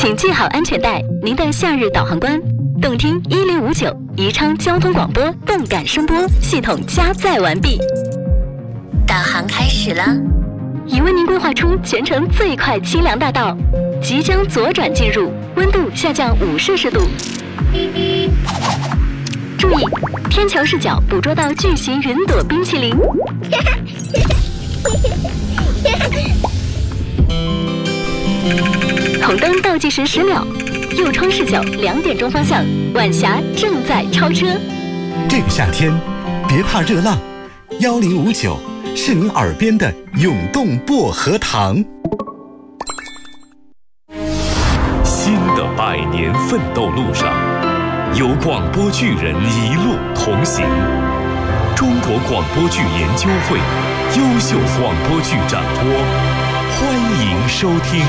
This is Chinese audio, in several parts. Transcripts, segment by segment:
请系好安全带，您的夏日导航官。动听1059，宜昌交通广播动感声波系统加载完毕。 导航开始了， 已为您规划出全程最快清凉大道，即将左转进入，温度下降5°C。注意，天桥视角捕捉到巨型云朵冰淇淋。红灯倒计时10秒，右窗视角2点钟方向，晚霞正在超车。 这个夏天，别怕热浪，1059是您耳边的涌动薄荷糖。 新的100年奋斗路上，有广播剧人一路同行。中国广播剧研究会优秀广播剧展播，欢迎收听。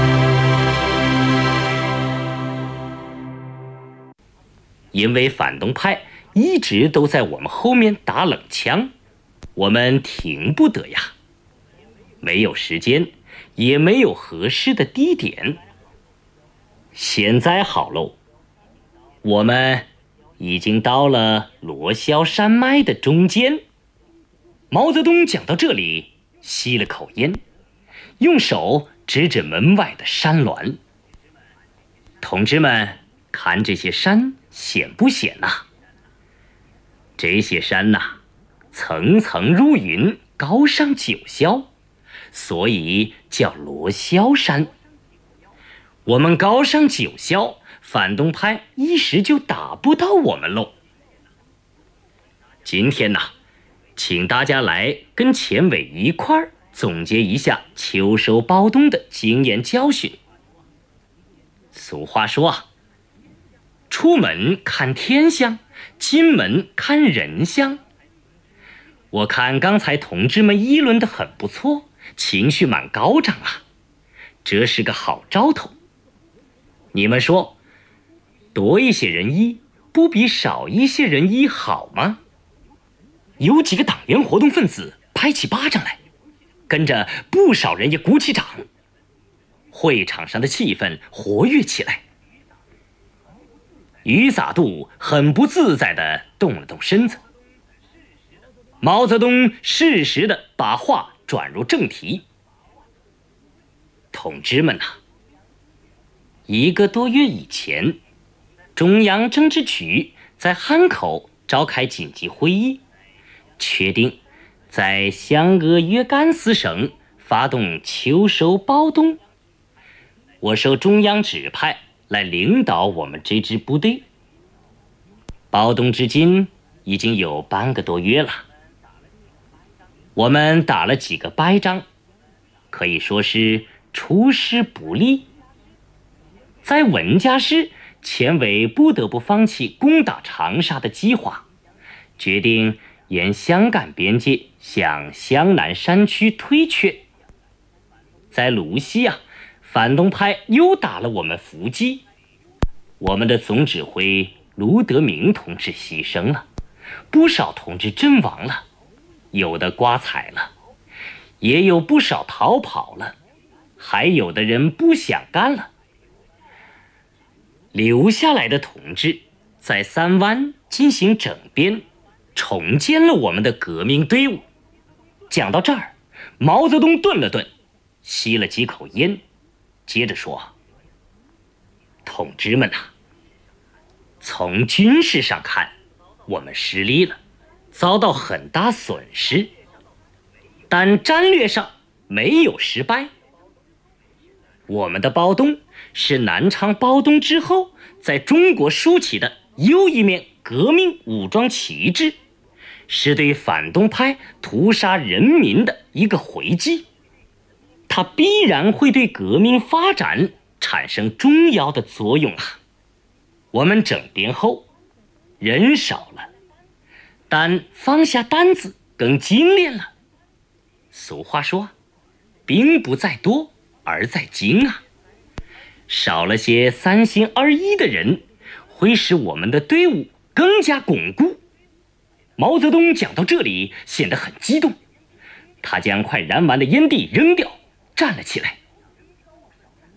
因为反动派一直都在我们后面打冷枪，我们停不得呀，没有时间，也没有合适的地点。现在好喽，我们已经到了罗霄山脉的中间。毛泽东讲到这里，吸了口烟，用手指着门外的山峦。同志们，看这些山险不险呐？这些山呐，层层入云，高上9霄，所以叫罗霄山。我们高上9霄，反动派一时就打不到我们喽。今天呐，请大家来跟钱伟一块儿总结一下秋收暴动的经验教训。俗话说啊，出门看天象，进门看人相。我看刚才同志们议论得很不错，情绪蛮高涨啊，这是个好兆头。你们说，多一些人议不比少一些人议好吗？有几个党员活动分子拍起巴掌来，跟着不少人也鼓起掌，会场上的气氛活跃起来。于撒度很不自在地动了动身子。毛泽东适时地把话转入正题。同志们呐，1个多月以前，中央政治局在汉口召开紧急会议，确定在湘鄂粤赣4省发动秋收暴动。我受中央指派来领导我们这支部队。暴动至今已经有半个多月了，我们打了几个败仗，可以说是出师不利。在文家市，钱伟不得不放弃攻打长沙的计划，决定沿湘赣边界向湘南山区退却。在鲁西啊，反动派又打了我们伏击，我们的总指挥卢德铭同志牺牲了，不少同志阵亡了，有的刮彩了，也有不少逃跑了，还有的人不想干了。留下来的同志在3湾进行整编，重建了我们的革命队伍。讲到这儿，毛泽东顿了顿，吸了几口烟，接着说：同志们呐，从军事上看，我们失利了，遭到很大损失，但战略上没有失败。我们的暴动是南昌暴动之后在中国竖起的又一面革命武装旗帜，是对反动派屠杀人民的一个回击，它必然会对革命发展产生重要的作用啊。我们整编后人少了，但放下担子更精炼了。俗话说，兵不在多而在精啊，少了些3心2意的人，会使我们的队伍更加巩固。毛泽东讲到这里显得很激动，他将快燃完的烟蒂扔掉，站了起来，